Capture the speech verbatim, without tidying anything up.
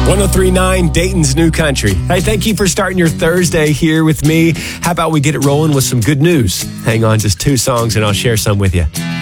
one oh three point nine Dayton's New Country. Hey, thank you for starting your Thursday here with me. How about we get it rolling with some good news? Hang on, just two songs and I'll share some with you.